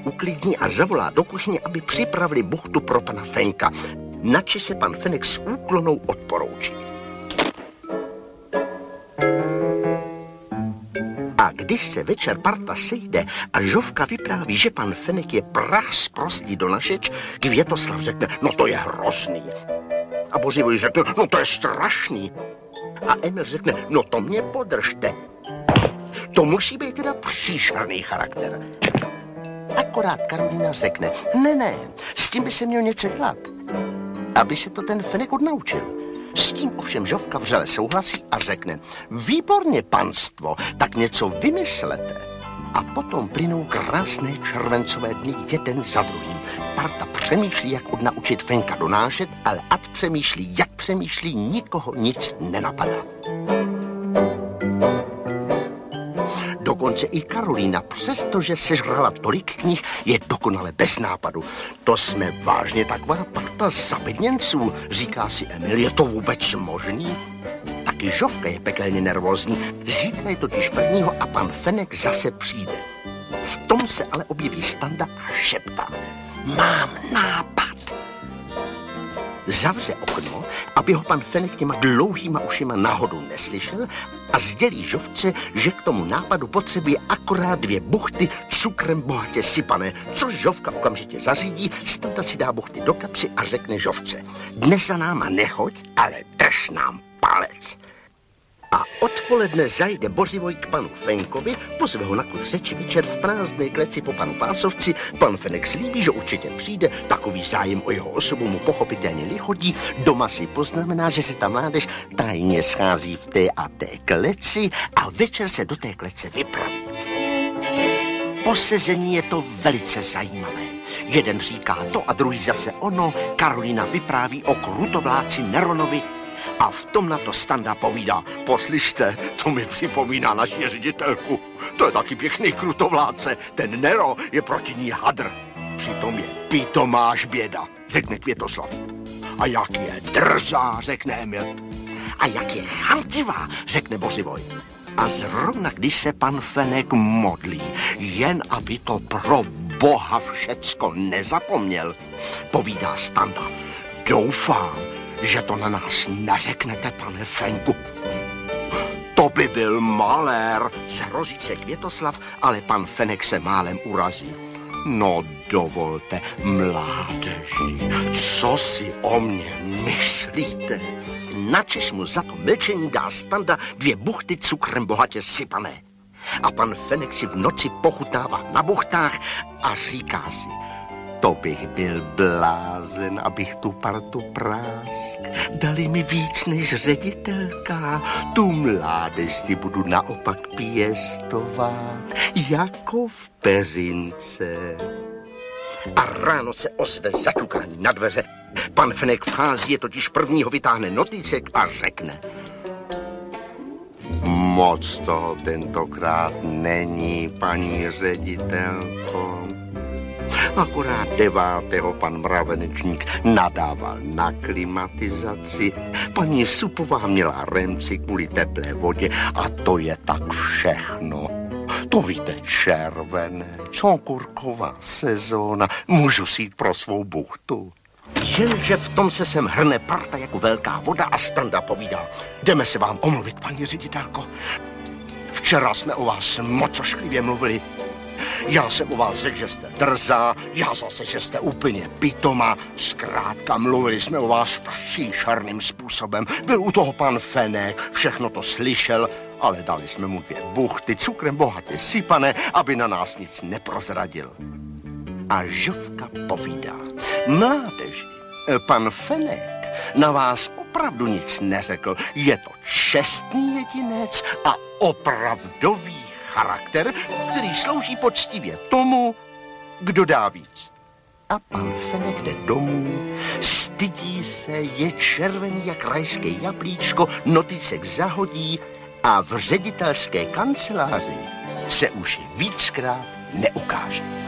uklidní a zavolá do kuchyně, aby připravili buchtu pro pana Fenka. Načež se pan Fenek s úklonou odporoučí. A když se večer parta sejde a Žofka vypráví, že pan Fenek je prachsprostý donašeč, Květoslav řekne, no to je hrozný. A Bořivoj řekne, no to je strašný. A Emil řekne, no to mě podržte. To musí být teda příšerný charakter. Akorát Karolína řekne, ne, s tím by se měl něco dělat, aby se to ten Fenek odnaučil. S tím ovšem Žofka vřele souhlasí a řekne, výborně, panstvo, tak něco vymyslete. A potom plynou krásné červencové dny jeden za druhým. Parta přemýšlí, jak odnaučit Fenka donášet, ale ať přemýšlí, jak přemýšlí, nikoho nic nenapadá. Dokonce i Karolína, přestože sežrala tolik knih, je dokonale bez nápadu. To jsme vážně taková parta zabedněnců, říká si Emil, je to vůbec možný? Taky Žofka je pekelně nervózní, zítra je totiž prvního a pan Fenek zase přijde. V tom se ale objeví Standa a šeptá, mám nápad. Zavře okno, aby ho pan Fenek těma dlouhýma ušima náhodou neslyšel a sdělí Žofce, že k tomu nápadu potřebuje akorát 2 buchty cukrem bohatě sypané, což Žofka okamžitě zařídí, Standa si dá buchty do kapsy a řekne Žofce, dnes za náma nechoď, ale drž nám palec. A odpoledne zajde Bořivoj k panu Fenkovi, pozve ho na kus řeči večer v prázdné kleci po panu Pásovci. Pan Fenek slíbí, že určitě přijde, takový zájem o jeho osobu mu pochopitelně lichodí. Doma si poznamená, že se ta mládež tajně schází v té a té kleci a večer se do té klece vypraví. Po sezení je to velice zajímavé. Jeden říká to a druhý zase ono. Karolína vypráví o krutovláci Neronovi, a v tom na to Standa povídá, poslyšte, to mi připomíná naši ředitelku. To je taky pěkný krutovládce, ten Nero je proti ní hadr. Přitom je pitomá běda, řekne Květoslav. A jak je drzá, řekne Emil. A jak je chamtivá, řekne Bořivoj. A zrovna když se pan Fenek modlí, jen aby to pro Boha všecko nezapomněl, povídá Standa, doufám, že to na nás neřeknete, pane Fenku. To by byl malér, zhrozí se Květoslav, ale pan Fenek se málem urazí. No dovolte, mládeži, co si o mě myslíte? Načež mu za to mlčení dá Standa 2 buchty cukrem bohatě sypané. A pan Fenek si v noci pochutnává na buchtách a říká si, to bych byl blázen, abych tu partu prásk. Dali mi víc než ředitelka. Tu mládež si budu naopak pěstovat, jako v peřince. A ráno se ozve zaťukání na dveře. Pan Fenek vchází, je totiž prvního vytáhne notýsek a řekne. Moc toho tentokrát není, paní ředitelko. Akorát 9. pan Mravenečník nadával na klimatizaci, paní Supová měla remci kvůli teplé vodě a to je tak všechno. To víte, červené, čokurková sezóna, můžu si jít pro svou buchtu. Jenže v tom se sem hrne parta jako velká voda a Standa povídá. Jdeme se vám omluvit, paní ředitelko. Včera jsme o vás moc ošklivě mluvili. Já jsem o vás řekl, že jste drzá, já zase, že jste úplně pitomá. Zkrátka mluvili jsme o vás příšerným způsobem. Byl u toho pan Fenek, všechno to slyšel, ale dali jsme mu 2 buchty cukrem bohatě sypané, aby na nás nic neprozradil. A Žofka povídá, mládeži, pan Fenek na vás opravdu nic neřekl. Je to čestný jedinec a opravdový charakter, který slouží poctivě tomu, kdo dá víc. A pan Fenek jde domů, stydí se, je červený jak rajské jablíčko, notýsek zahodí a v ředitelské kanceláři se už víckrát neukáže.